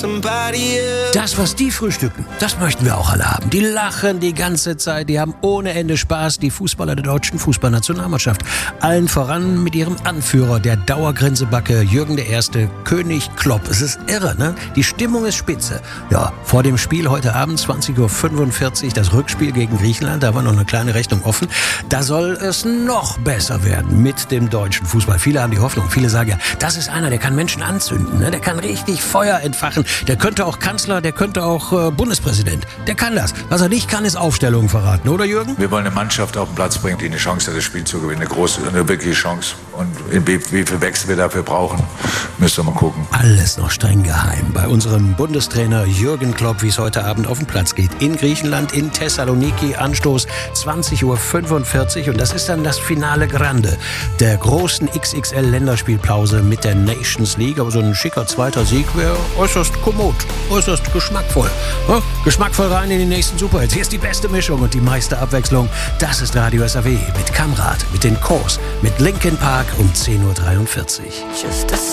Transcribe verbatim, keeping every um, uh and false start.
somebody else. Das, was die frühstücken, das möchten wir auch alle haben. Die lachen die ganze Zeit, die haben ohne Ende Spaß, die Fußballer der deutschen Fußballnationalmannschaft. Allen voran mit ihrem Anführer, der Dauergrinsebacke Jürgen der Erste, König Klopp. Es ist irre, ne? Die Stimmung ist spitze. Ja, vor dem Spiel heute Abend, zwanzig Uhr fünfundvierzig, das Rückspiel gegen Griechenland, da war noch eine kleine Rechnung offen. Da soll es noch besser werden mit dem deutschen Fußball. Viele haben die Hoffnung, viele sagen ja, das ist einer, der kann Menschen anzünden, ne? Der kann richtig Feuer entfachen, der könnte auch Kanzler, der könnte auch äh, Bundespräsident. Der kann das. Was er nicht kann, ist Aufstellungen verraten, oder Jürgen? Wir wollen eine Mannschaft auf den Platz bringen, die eine Chance hat, das Spiel zu gewinnen. Eine große, eine wirkliche Chance. Und wie, wie viel Wechsel wir dafür brauchen, müsst ihr mal gucken. Alles noch streng geheim bei unserem Bundestrainer Jürgen Klopp, wie es heute Abend auf den Platz geht. In Griechenland, in Thessaloniki, Anstoß zwanzig Uhr fünfundvierzig. Und das ist dann das Finale Grande der großen X X L-Länderspielpause mit der Nations League. Aber so ein schicker zweiter Sieg wäre äußerst kommod, äußerst geschmackvoll. Ja, geschmackvoll rein in die nächsten Superhits. Hier ist die beste Mischung und die meiste Abwechslung. Das ist Radio S A W mit Kamrat, mit den Kors, mit Linkin Park um zehn Uhr dreiundvierzig. Just a